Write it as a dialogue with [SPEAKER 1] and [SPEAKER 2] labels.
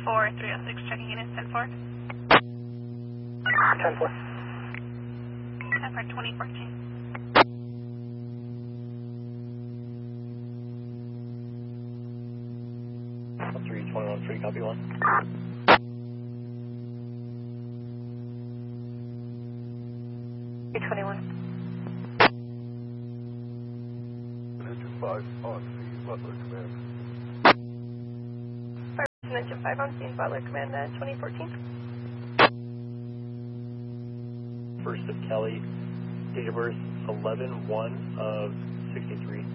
[SPEAKER 1] 4306, checking in is 10-4.
[SPEAKER 2] 10-4.
[SPEAKER 1] 10-4, 2014.
[SPEAKER 2] Three 21 free, copy 1.
[SPEAKER 3] Engine 5 on scene, Butler Command.
[SPEAKER 1] Engine 5 on scene, Butler Command, 2014.
[SPEAKER 2] First of Kelly, date of birth 11/1 of 63.